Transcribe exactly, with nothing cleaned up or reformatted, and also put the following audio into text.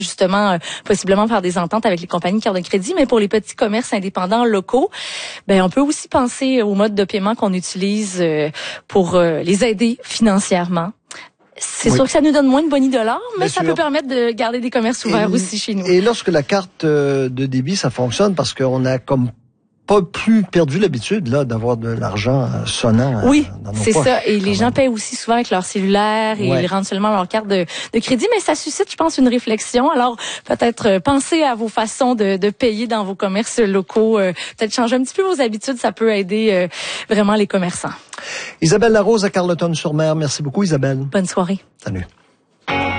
justement, euh, possiblement faire des ententes avec les compagnies de carte de crédit, mais pour les petits commerces indépendants locaux, ben on peut aussi penser au mode de paiement qu'on utilise euh, pour euh, les aider financièrement. C'est oui. sûr que ça nous donne moins de boni dollars, mais Bien ça sûr. peut permettre de garder des commerces ouverts et, aussi chez nous. Et lorsque la carte de débit, ça fonctionne parce qu'on a comme pas plus perdu l'habitude là d'avoir de l'argent sonnant. Oui, dans nos c'est poches, ça. Et les gens paient aussi souvent avec leur cellulaire et ouais. ils rendent seulement leur carte de, de crédit, mais ça suscite, je pense, une réflexion. Alors peut-être euh, pensez à vos façons de, de payer dans vos commerces locaux. Euh, peut-être changer un petit peu vos habitudes, ça peut aider euh, vraiment les commerçants. Isabelle Larose à Carleton-sur-Mer. Merci beaucoup, Isabelle. Bonne soirée. Salut.